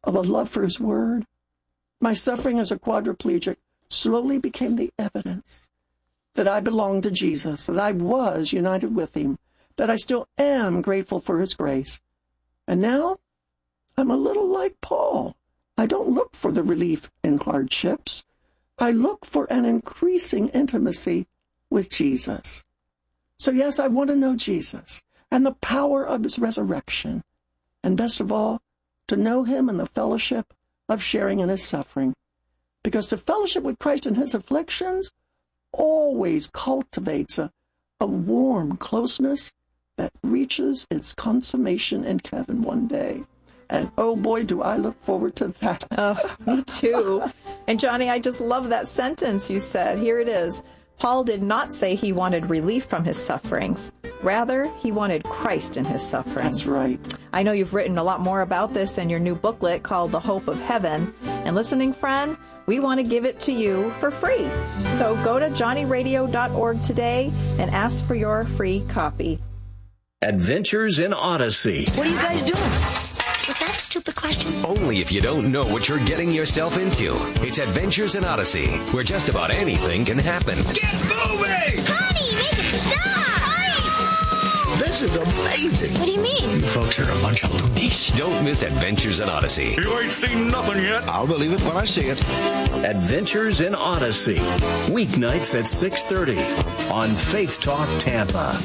of a love for his word. My suffering as a quadriplegic slowly became the evidence that I belonged to Jesus, that I was united with him, that I still am grateful for his grace. And now I'm a little like Paul. I don't look for the relief in hardships. I look for an increasing intimacy with Jesus. So yes, I want to know Jesus and the power of his resurrection. And best of all, to know him in the fellowship of sharing in his suffering. Because to fellowship with Christ in his afflictions always cultivates a warm closeness that reaches its consummation in heaven one day. And oh boy, do I look forward to that. Oh, me too. And Johnny, I just love that sentence you said. Here it is. Paul did not say he wanted relief from his sufferings. Rather, he wanted Christ in his sufferings. That's right. I know you've written a lot more about this in your new booklet called The Hope of Heaven. And listening friend, we want to give it to you for free. So go to johnnyradio.org today and ask for your free copy. Adventures in Odyssey. What are you guys doing? Was that a stupid question? Only if you don't know what you're getting yourself into. It's Adventures in Odyssey, where just about anything can happen. Get moving! Honey, make it stop! Hurry! This is amazing. What do you mean? You folks are a bunch of loonies. Don't miss Adventures in Odyssey. You ain't seen nothing yet. I'll believe it when I see it. Adventures in Odyssey. Weeknights at 6:30 on Faith Talk Tampa.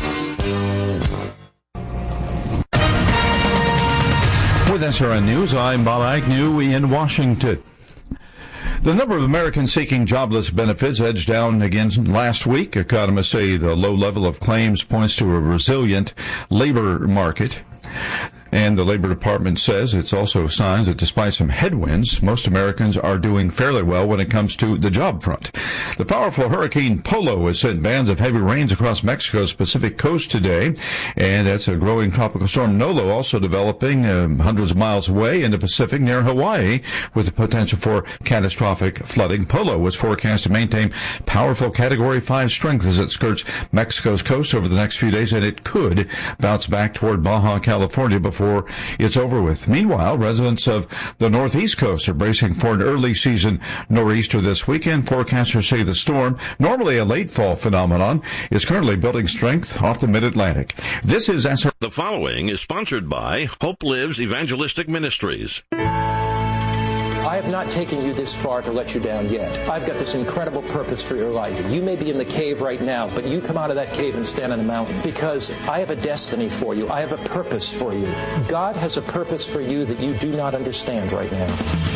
With SRN News, I'm Bob Agnew in Washington. The number of Americans seeking jobless benefits edged down again last week. Economists say the low level of claims points to a resilient labor market. And the Labor Department says it's also signs that despite some headwinds, most Americans are doing fairly well when it comes to the job front. The powerful Hurricane Polo has sent bands of heavy rains across Mexico's Pacific coast today, and that's a growing tropical storm Nolo also developing hundreds of miles away in the Pacific near Hawaii with the potential for catastrophic flooding. Polo was forecast to maintain powerful Category 5 strength as it skirts Mexico's coast over the next few days, and it could bounce back toward Baja California before it's over with. Meanwhile, residents of the northeast coast are bracing for an early season nor'easter this weekend. Forecasters say the storm, normally a late fall phenomenon, is currently building strength off the mid-Atlantic. This is SR. The following is sponsored by Hope Lives Evangelistic Ministries. I have not taken you this far to let you down yet. I've got this incredible purpose for your life. You may be in the cave right now, but you come out of that cave and stand on the mountain because I have a destiny for you. I have a purpose for you. God has a purpose for you that you do not understand right now.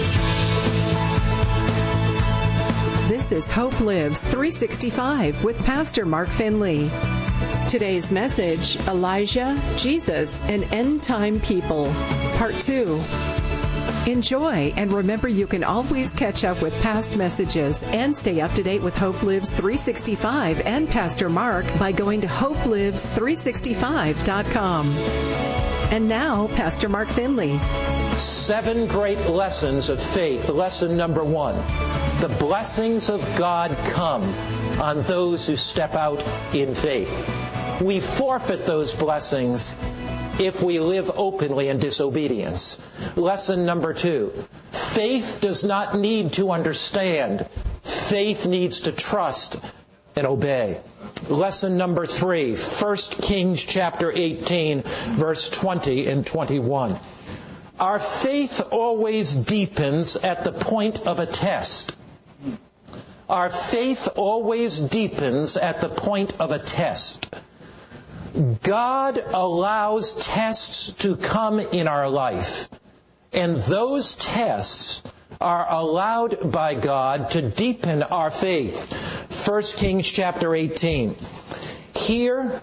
This is Hope Lives 365 with Pastor Mark Finley. Today's message, Elijah, Jesus, and End-Time People, Part 2. Enjoy, and remember you can always catch up with past messages and stay up to date with Hope Lives 365 and Pastor Mark by going to hopelives365.com. And now, Pastor Mark Finley. 7 great lessons of faith. Lesson number 1. The blessings of God come on those who step out in faith. We forfeit those blessings if we live openly in disobedience. Lesson number 2. Faith does not need to understand. Faith needs to trust and obey. Lesson number 3. 1 Kings chapter 18, verse 20 and 21. Our faith always deepens at the point of a test. Our faith always deepens at the point of a test. God allows tests to come in our life, and those tests are allowed by God to deepen our faith. 1 Kings chapter 18. Here,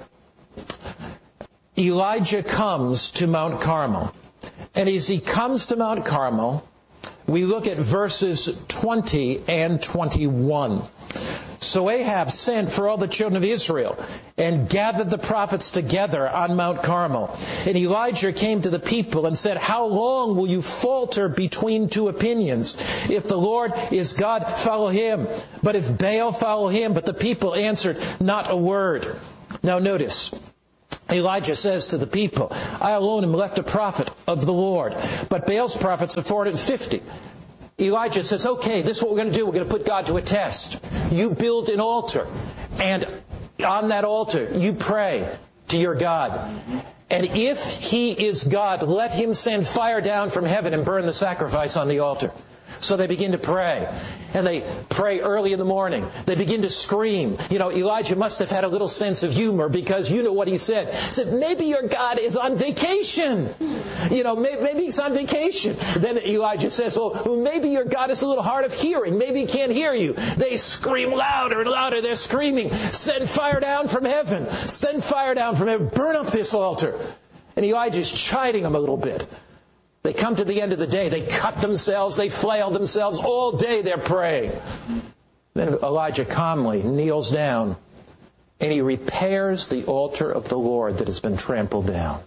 Elijah comes to Mount Carmel. And as he comes to Mount Carmel, we look at verses 20 and 21. So Ahab sent for all the children of Israel and gathered the prophets together on Mount Carmel. And Elijah came to the people and said, "How long will you falter between two opinions? If the Lord is God, follow him. But if Baal, follow him." But the people answered not a word. Now notice, Elijah says to the people, I alone am left a prophet of the Lord, but Baal's prophets are 450. Elijah says, okay, this is what we're going to do. We're going to put God to a test. You build an altar, and on that altar you pray to your God. And if He is God, let Him send fire down from heaven and burn the sacrifice on the altar. So they begin to pray. And they pray early in the morning. They begin to scream. Elijah must have had a little sense of humor, because you know what he said. He said, maybe your God is on vacation. Maybe he's on vacation. Then Elijah says, well, maybe your God is a little hard of hearing. Maybe he can't hear you. They scream louder and louder. They're screaming, send fire down from heaven. Send fire down from heaven. Burn up this altar. And Elijah's chiding them a little bit. They come to the end of the day. They cut themselves. They flail themselves. All day they're praying. Then Elijah calmly kneels down, and he repairs the altar of the Lord that has been trampled down.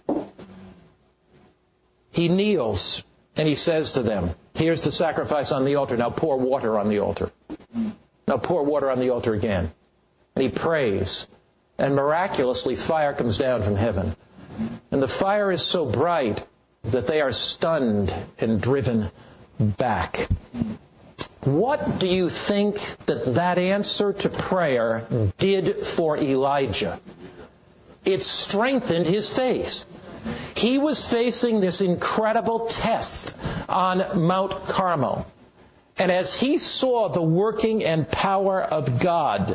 He kneels, and he says to them, here's the sacrifice on the altar. Now pour water on the altar. Now pour water on the altar again. And he prays, and miraculously fire comes down from heaven. And the fire is so bright that they are stunned and driven back. What do you think that answer to prayer did for Elijah? It strengthened his faith. He was facing this incredible test on Mount Carmel. And as he saw the working and power of God,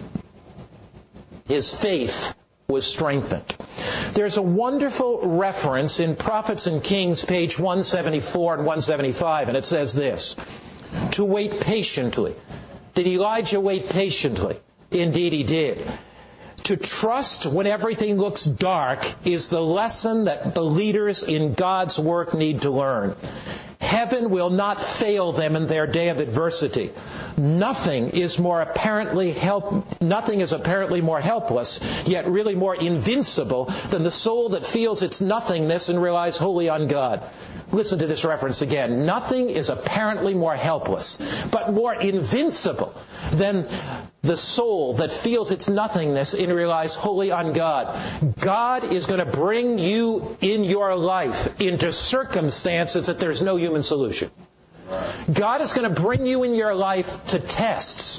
his faith was strengthened. There's a wonderful reference in Prophets and Kings, page 174 and 175, and it says this: to wait patiently. Did Elijah wait patiently? Indeed he did. To trust when everything looks dark is the lesson that the leaders in God's work need to learn. Heaven will not fail them in their day of adversity. Nothing is apparently more helpless, yet really more invincible than the soul that feels its nothingness and relies wholly on God. Listen to this reference again. Nothing is apparently more helpless, but more invincible than the soul that feels its nothingness and relies wholly on God. God is going to bring you in your life into circumstances that there's no human solution. God is going to bring you in your life to tests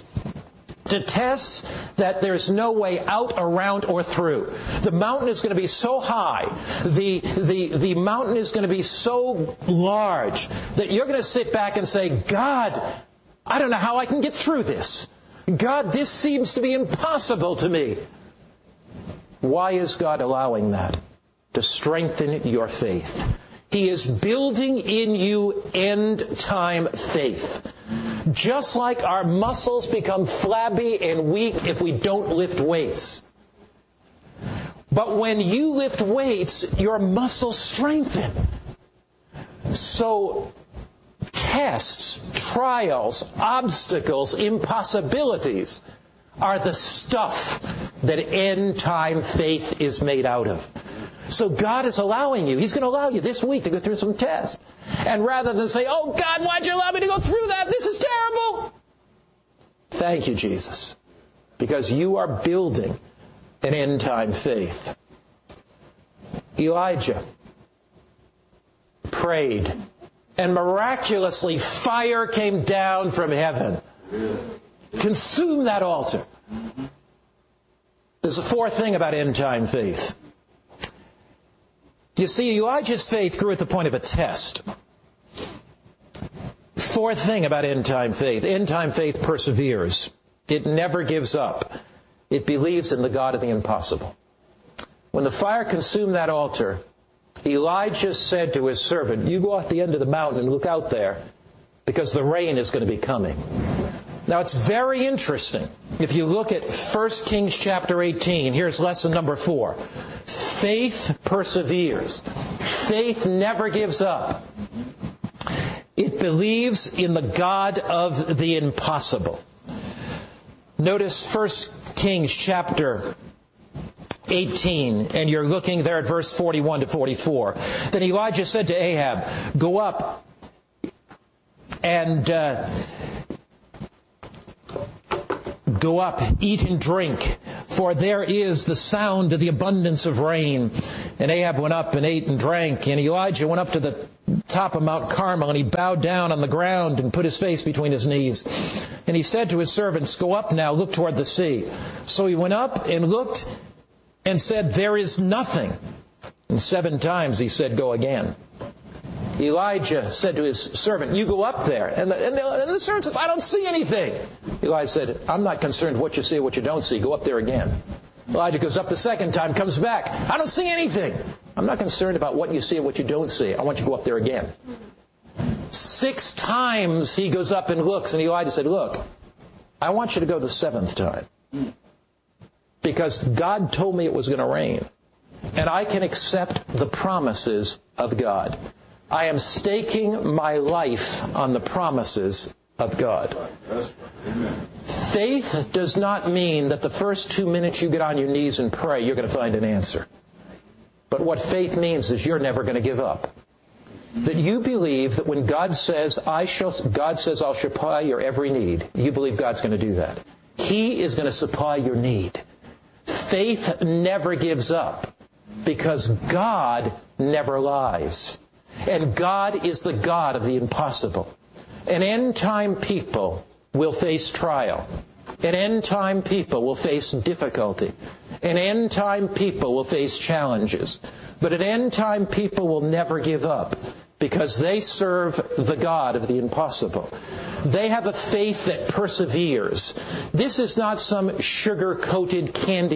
that there's no way out, around, or through. The mountain is going to be so high, the mountain is going to be so large that you're going to sit back and say, God, I don't know how I can get through this. God, this seems to be impossible to me. Why is God allowing that? To strengthen your faith. He is building in you end-time faith. Just like our muscles become flabby and weak if we don't lift weights. But when you lift weights, your muscles strengthen. So tests, trials, obstacles, impossibilities are the stuff that end-time faith is made out of. So God is allowing you. He's going to allow you this week to go through some tests. And rather than say, oh God, why'd you allow me to go through that? This is terrible. Thank you, Jesus. Because you are building an end-time faith. Elijah prayed, and miraculously fire came down from heaven. Consume that altar. There's a fourth thing about end-time faith. You see, Elijah's faith grew at the point of a test. Fourth thing about end-time faith. End-time faith perseveres. It never gives up. It believes in the God of the impossible. When the fire consumed that altar, Elijah said to his servant, you go at the end of the mountain and look out there, because the rain is going to be coming. Now, it's very interesting. If you look at 1 Kings chapter 18, here's lesson number 4. Faith perseveres. Faith never gives up. It believes in the God of the impossible. Notice 1 Kings chapter 18, and you're looking there at verse 41 to 44. Then Elijah said to Ahab, go up and eat and drink, for there is the sound of the abundance of rain. And Ahab went up and ate and drank, and Elijah went up to the top of Mount Carmel, and he bowed down on the ground and put his face between his knees. And he said to his servants, "Go up now, look toward the sea." So he went up and looked and said, "There is nothing." And 7 times he said, "Go again." Elijah said to his servant, "You go up there." And the servant says, "I don't see anything." Elijah said, "I'm not concerned what you see or what you don't see. Go up there again." Elijah goes up the 2nd time, comes back. "I don't see anything." "I'm not concerned about what you see or what you don't see. I want you to go up there again." 6 times he goes up and looks, and Elijah said, "Look, I want you to go the 7th time. Because God told me it was going to rain. And I can accept the promises of God. I am staking my life on the promises of God." Faith does not mean that the first 2 minutes you get on your knees and pray, you're going to find an answer. But what faith means is you're never going to give up. That you believe that when God says, I'll supply your every need, you believe God's going to do that. He is going to supply your need. Faith never gives up because God never lies. And God is the God of the impossible. And end-time people will face trial. And end-time people will face difficulty. And end-time people will face challenges. But an end-time people will never give up because they serve the God of the impossible. They have a faith that perseveres. This is not some sugar-coated,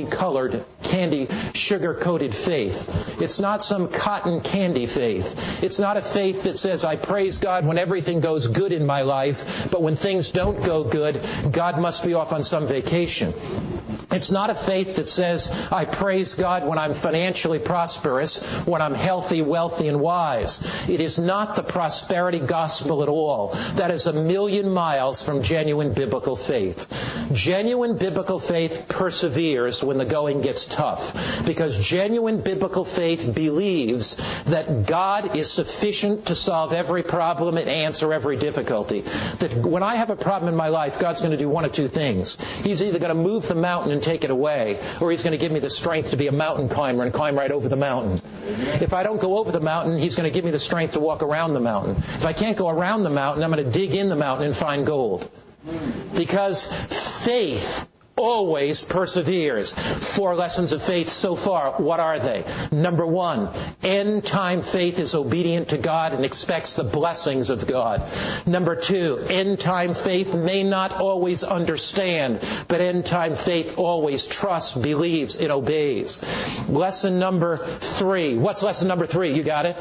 sugar-coated faith. It's not some cotton candy faith. It's not a faith that says, I praise God when everything goes good in my life, but when things don't go good, God must be off on some vacation. It's not a faith that says, I praise God when I'm financially prosperous, when I'm healthy, wealthy, and wise. It is not the prosperity gospel at all. That is a million miles from genuine biblical faith. Genuine biblical faith perseveres when the going gets tough. Because genuine biblical faith believes that God is sufficient to solve every problem and answer every difficulty. That when I have a problem in my life, God's going to do one of 2 things. He's either going to move the mountain and take it away, or He's going to give me the strength to be a mountain climber and climb right over the mountain. If I don't go over the mountain, He's going to give me the strength to walk around the mountain. If I can't go around the mountain, I'm going to dig in the mountain and find gold. Because faith always perseveres. 4 lessons of faith so far. What are they? Number 1, end-time faith is obedient to God and expects the blessings of God. Number 2, end-time faith may not always understand, but end-time faith always trusts, believes, and obeys. Lesson number 3. What's lesson number 3? You got it?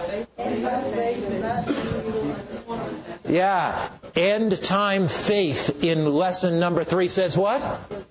Yeah. End-time faith in lesson number 3 says what?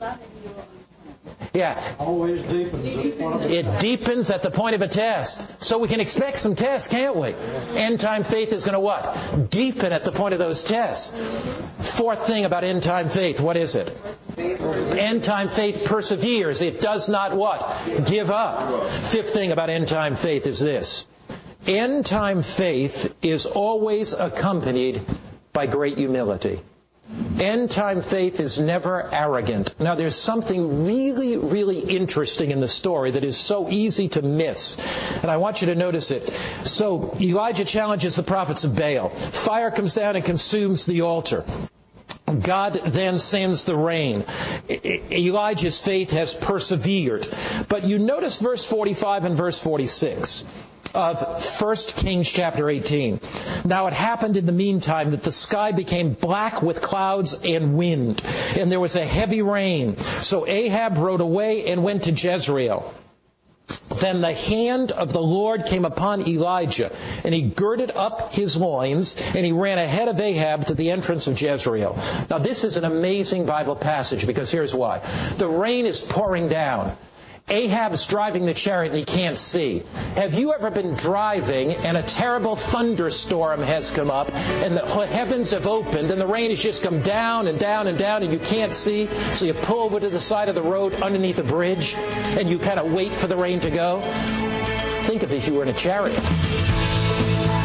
Yeah. Always deepens. It deepens at the point of a test. So we can expect some tests, can't we? End-time faith is going to what? Deepen at the point of those tests. 4th thing about end-time faith, what is it? End-time faith perseveres. It does not what? Give up. 5th thing about end-time faith is this. End-time faith is always accompanied by great humility. End-time faith is never arrogant. Now, there's something really, really interesting in the story that is so easy to miss. And I want you to notice it. So, Elijah challenges the prophets of Baal. Fire comes down and consumes the altar. God then sends the rain. Elijah's faith has persevered. But you notice verse 45 and verse 46. Of 1 Kings chapter 18. Now it happened in the meantime that the sky became black with clouds and wind, and there was a heavy rain. So Ahab rode away and went to Jezreel. Then the hand of the Lord came upon Elijah, and he girded up his loins, and he ran ahead of Ahab to the entrance of Jezreel. Now this is an amazing Bible passage, because here's why. The rain is pouring down. Ahab's driving the chariot and he can't see. Have you ever been driving and a terrible thunderstorm has come up and the heavens have opened and the rain has just come down and down and down and you can't see? So you pull over to the side of the road underneath a bridge and you kind of wait for the rain to go? Think of it if you were in a chariot.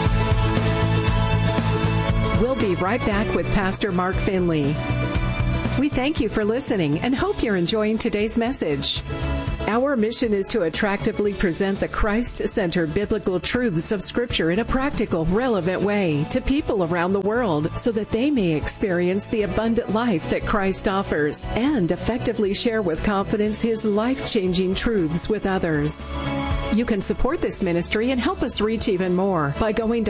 We'll be right back with Pastor Mark Finley. We thank you for listening and hope you're enjoying today's message. Our mission is to attractively present the Christ-centered biblical truths of Scripture in a practical, relevant way to people around the world so that they may experience the abundant life that Christ offers and effectively share with confidence His life-changing truths with others. You can support this ministry and help us reach even more by going to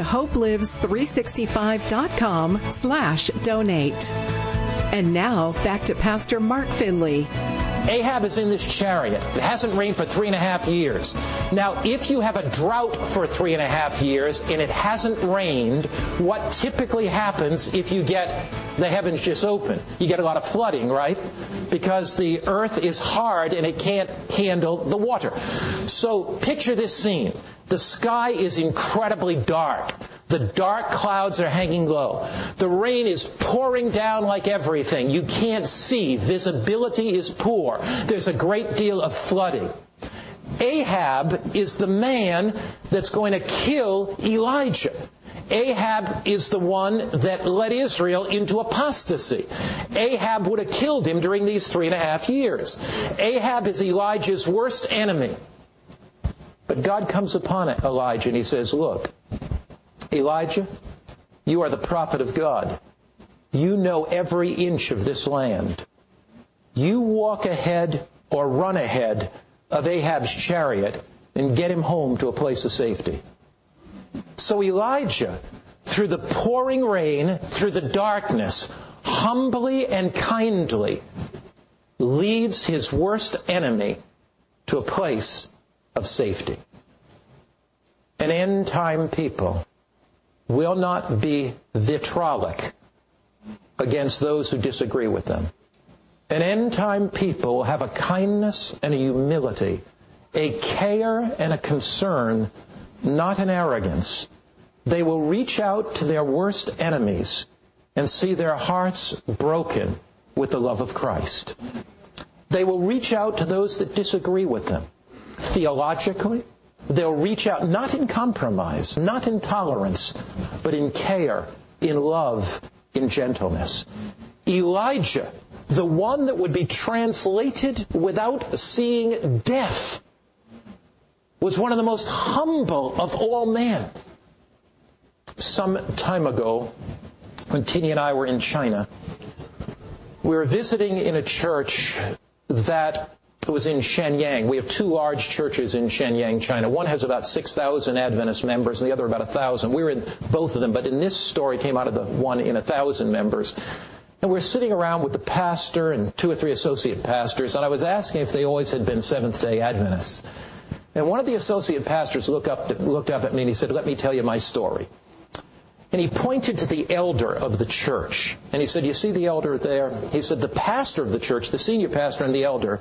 hopelives365.com/donate. And now, back to Pastor Mark Finley. Ahab is in this chariot. It hasn't rained for 3.5 years. Now, if you have a drought for 3.5 years and it hasn't rained, what typically happens if you get the heavens just open? You get a lot of flooding, right? Because the earth is hard and it can't handle the water. So picture this scene. The sky is incredibly dark. The dark clouds are hanging low. The rain is pouring down like everything. You can't see. Visibility is poor. There's a great deal of flooding. Ahab is the man that's going to kill Elijah. Ahab is the one that led Israel into apostasy. Ahab would have killed him during these 3.5 years. Ahab is Elijah's worst enemy. But God comes upon Elijah and He says, look, Elijah, you are the prophet of God. You know every inch of this land. You walk ahead or run ahead of Ahab's chariot and get him home to a place of safety. So Elijah, through the pouring rain, through the darkness, humbly and kindly leads his worst enemy to a place of safety. An end-time people will not be vitriolic against those who disagree with them. An end-time people will have a kindness and a humility, a care and a concern, not an arrogance. They will reach out to their worst enemies and see their hearts broken with the love of Christ. They will reach out to those that disagree with them. Theologically, they'll reach out not in compromise, not in tolerance, but in care, in love, in gentleness. Elijah, the one that would be translated without seeing death, was one of the most humble of all men. Some time ago, when Tini and I were in China, we were visiting in a church that was in Shenyang. We have 2 large churches in Shenyang, China. One has about 6,000 Adventist members, and the other about 1,000. We were in both of them, but in this story came out of the one in 1,000 members. And we're sitting around with the pastor and 2 or 3 associate pastors, and I was asking if they always had been Seventh-day Adventists. And one of the associate pastors looked up at me and he said, "Let me tell you my story." And he pointed to the elder of the church. And he said, "You see the elder there?" He said, "The pastor of the church, the senior pastor and the elder,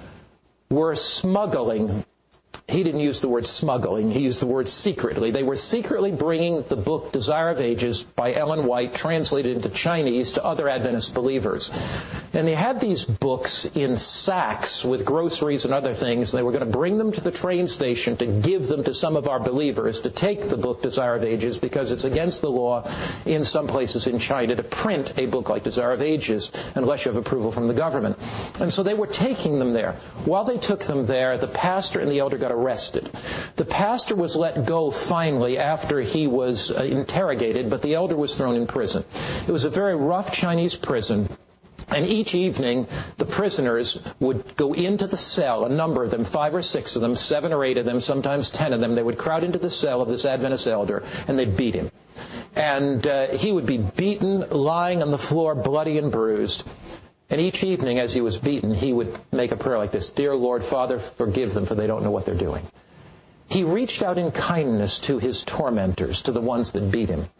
were smuggling." He didn't use the word smuggling. He used the word secretly. They were secretly bringing the book Desire of Ages by Ellen White, translated into Chinese, to other Adventist believers. And they had these books in sacks with groceries and other things. And they were going to bring them to the train station to give them to some of our believers to take the book Desire of Ages, because it's against the law in some places in China to print a book like Desire of Ages unless you have approval from the government. And so they were taking them there. While they took them there, the pastor and the elder got arrested. The pastor was let go finally after he was interrogated, but the elder was thrown in prison. It was a very rough Chinese prison. And each evening, the prisoners would go into the cell, a number of them, 5 or 6 of them, 7 or 8 of them, sometimes 10 of them. They would crowd into the cell of this Adventist elder, and they'd beat him. And he would be beaten, lying on the floor, bloody and bruised. And each evening, as he was beaten, he would make a prayer like this: "Dear Lord, Father, forgive them, for they don't know what they're doing." He reached out in kindness to his tormentors, to the ones that beat him.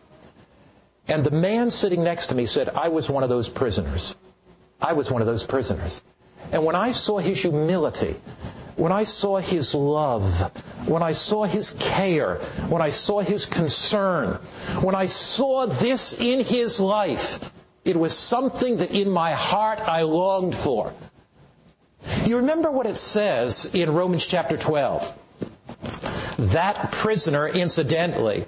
And the man sitting next to me said, "I was one of those prisoners. I was one of those prisoners." And when I saw his humility, when I saw his love, when I saw his care, when I saw his concern, when I saw this in his life, it was something that in my heart I longed for. You remember what it says in Romans chapter 12? That prisoner, incidentally,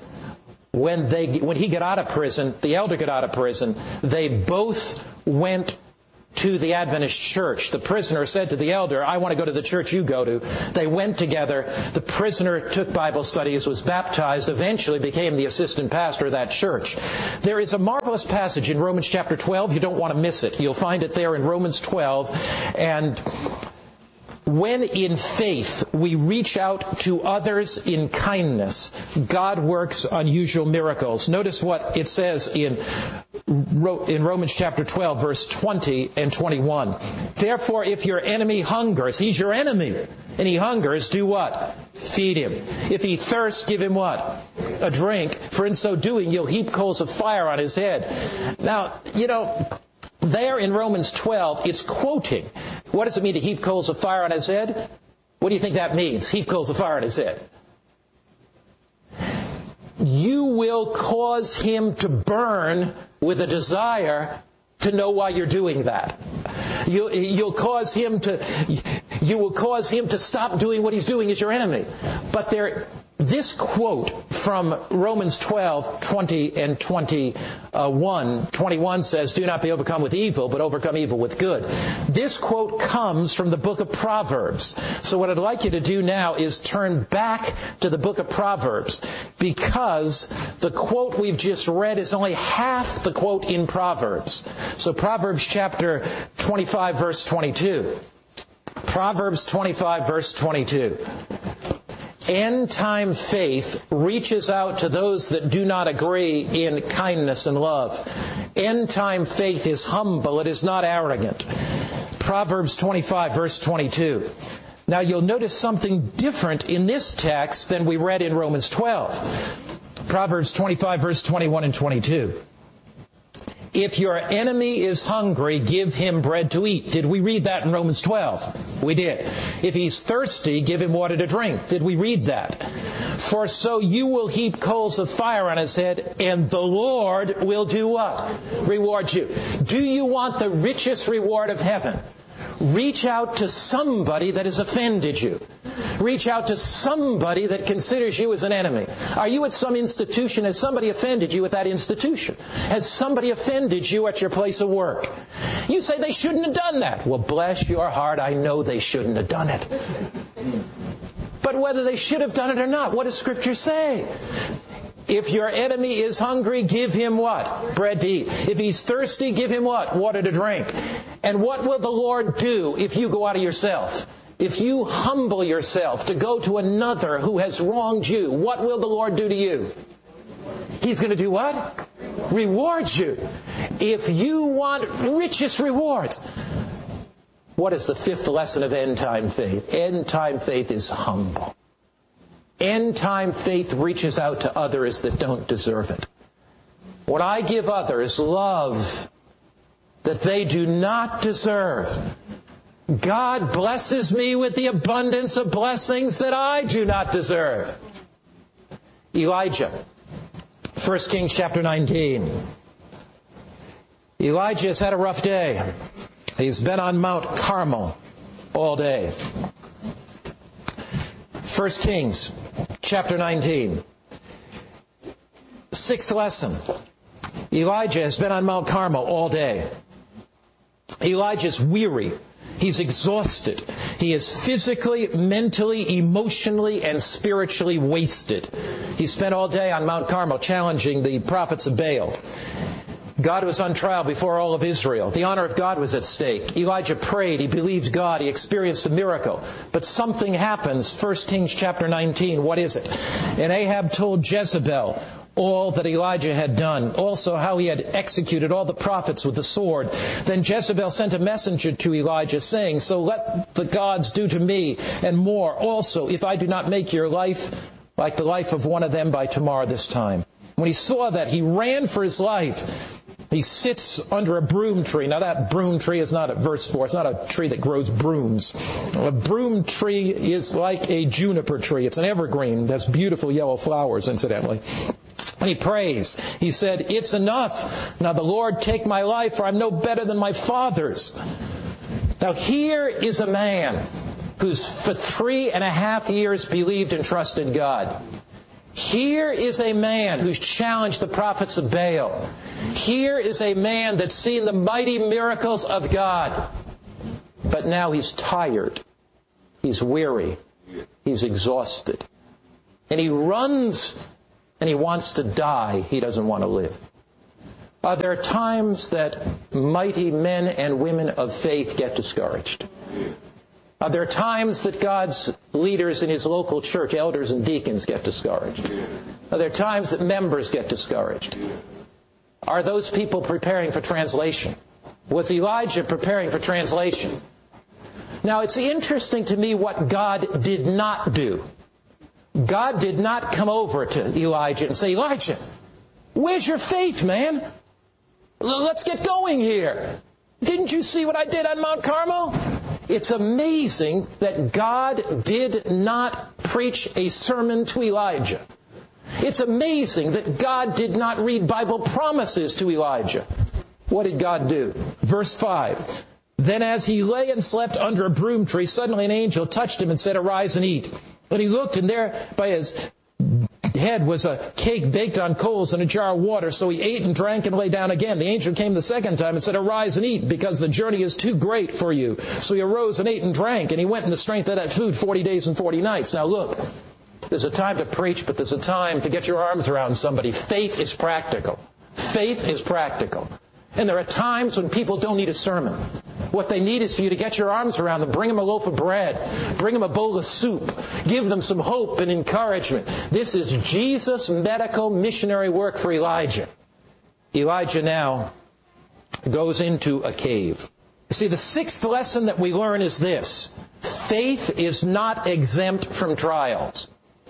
when he got out of prison, the elder got out of prison, they both went to the Adventist church. The prisoner said to the elder, I want to go to the church you go to. They went together. The prisoner took Bible studies, was baptized, eventually became the assistant pastor of that church. There is a marvelous passage in Romans chapter 12. You don't want to miss it. You'll find it there in Romans 12. And when in faith we reach out to others in kindness, God works unusual miracles. Notice what it says in Romans chapter 12, verse 20 and 21. Therefore, if your enemy hungers, he's your enemy, and he hungers, do what? Feed him. If he thirsts, give him what? A drink. For in so doing, you'll heap coals of fire on his head. Now, there in Romans 12, it's quoting. What does it mean to heap coals of fire on his head? What do you think that means, heap coals of fire on his head? You will cause him to burn with a desire to know why you're doing that. You will cause him to stop doing what he's doing as your enemy. But this quote from Romans 12, 20 and 21 says, do not be overcome with evil, but overcome evil with good. This quote comes from the book of Proverbs. So what I'd like you to do now is turn back to the book of Proverbs, because the quote we've just read is only half the quote in Proverbs. So Proverbs chapter 25, verse 22. Proverbs 25, verse 22. End-time faith reaches out to those that do not agree in kindness and love. End-time faith is humble. It is not arrogant. Proverbs 25, verse 22. Now you'll notice something different in this text than we read in Romans 12. Proverbs 25, verse 21 and 22. If your enemy is hungry, give him bread to eat. Did we read that in Romans 12? We did. If he's thirsty, give him water to drink. Did we read that? For so you will heap coals of fire on his head, and the Lord will do what? Reward you. Do you want the richest reward of heaven? Reach out to somebody that has offended you. Reach out to somebody that considers you as an enemy. Are you at some institution? Has somebody offended you at that institution? Has somebody offended you at your place of work? You say they shouldn't have done that. Well, bless your heart, I know they shouldn't have done it. But whether they should have done it or not, what does Scripture say? If your enemy is hungry, give him what? Bread to eat. If he's thirsty, give him what? Water to drink. And what will the Lord do if you go out of yourself? If you humble yourself to go to another who has wronged you, what will the Lord do to you? He's going to do what? Reward you. If you want richest rewards. What is the fifth lesson of end-time faith? End-time faith is humble. End-time faith reaches out to others that don't deserve it. When I give others love that they do not deserve, God blesses me with the abundance of blessings that I do not deserve. Elijah, 1 Kings chapter 19. Elijah has had a rough day. He's been on Mount Carmel all day. 1 Kings chapter 19. Sixth lesson. Elijah has been on Mount Carmel all day. Elijah's weary. He's exhausted. He is physically, mentally, emotionally, and spiritually wasted. He spent all day on Mount Carmel challenging the prophets of Baal. God was on trial before all of Israel. The honor of God was at stake. Elijah prayed. He believed God. He experienced a miracle. But something happens. 1 Kings chapter 19. What is it? And Ahab told Jezebel all that Elijah had done, also how he had executed all the prophets with the sword. Then Jezebel sent a messenger to Elijah, saying, so let the gods do to me and more also, if I do not make your life like the life of one of them by tomorrow this time. When he saw that, he ran for his life. He sits under a broom tree. Now that broom tree is not, at verse 4, it's not a tree that grows brooms. A broom tree is like a juniper tree. It's an evergreen. That's beautiful yellow flowers, incidentally. And he prays. He said, it's enough. Now the Lord take my life, for I'm no better than my fathers. Now here is a man who's for 3.5 years believed and trusted God. Here is a man who's challenged the prophets of Baal. Here is a man that's seen the mighty miracles of God. But now he's tired. He's weary. He's exhausted. And he runs and he wants to die. He doesn't want to live. There are times that mighty men and women of faith get discouraged. There are times that God's leaders in His local church, elders and deacons, get discouraged. There are times that members get discouraged. Are those people preparing for translation? Was Elijah preparing for translation? Now, it's interesting to me what God did not do. God did not come over to Elijah and say, Elijah, where's your faith, man? Let's get going here. Didn't you see what I did on Mount Carmel? It's amazing that God did not preach a sermon to Elijah. It's amazing that God did not read Bible promises to Elijah. What did God do? Verse 5. Then as he lay and slept under a broom tree, suddenly an angel touched him and said, Arise and eat. And he looked, and there by his head was a cake baked on coals and a jar of water. So he ate and drank and lay down again. The angel came the second time and said, Arise and eat, because the journey is too great for you. So he arose and ate and drank, and he went in the strength of that food 40 days and 40 nights. Now look, there's a time to preach, but there's a time to get your arms around somebody. Faith is practical. Faith is practical. And there are times when people don't need a sermon. What they need is for you to get your arms around them, bring them a loaf of bread, bring them a bowl of soup, give them some hope and encouragement. This is Jesus' medical missionary work for Elijah. Elijah now goes into a cave. You see, the sixth lesson that we learn is this: faith is not exempt from trials.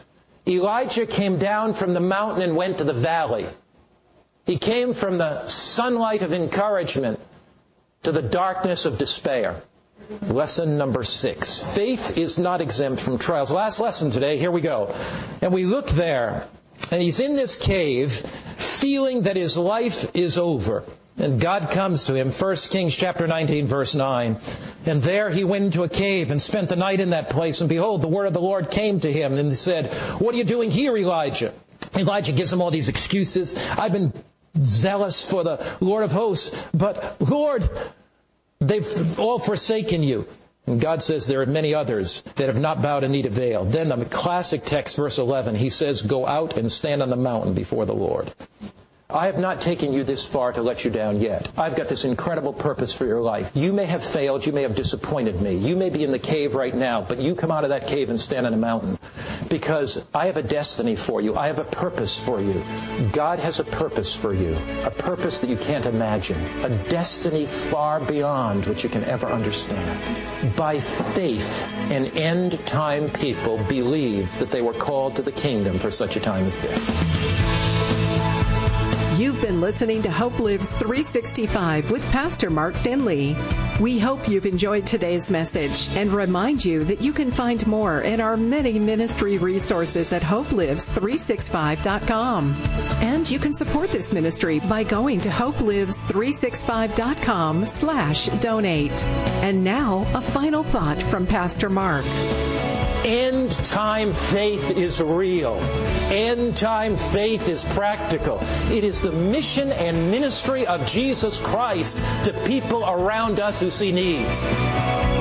Elijah came down from the mountain and went to the valley. He came from the sunlight of encouragement to the darkness of despair. Lesson number 6. Faith is not exempt from trials. Last lesson today, here we go. And we look there, and he's in this cave, feeling that his life is over. And God comes to him, 1 Kings chapter 19, verse 9. And there he went into a cave and spent the night in that place. And behold, the word of the Lord came to him and said, What are you doing here, Elijah? Elijah gives him all these excuses. I've been zealous for the Lord of hosts, but Lord, they've all forsaken you. And God says there are many others that have not bowed a knee to Baal. Then the classic text, verse 11, he says, Go out and stand on the mountain before the Lord. I have not taken you this far to let you down yet. I've got this incredible purpose for your life. You may have failed. You may have disappointed me. You may be in the cave right now, but you come out of that cave and stand on a mountain, because I have a destiny for you. I have a purpose for you. God has a purpose for you, a purpose that you can't imagine, a destiny far beyond what you can ever understand. By faith, an end-time people believe that they were called to the kingdom for such a time as this. You've been listening to Hope Lives 365 with Pastor Mark Finley. We hope you've enjoyed today's message and remind you that you can find more in our many ministry resources at hopelives365.com. And you can support this ministry by going to hopelives365.com/donate. And now, a final thought from Pastor Mark. End-time faith is real. End-time faith is practical. It is the mission and ministry of Jesus Christ to people around us who see needs.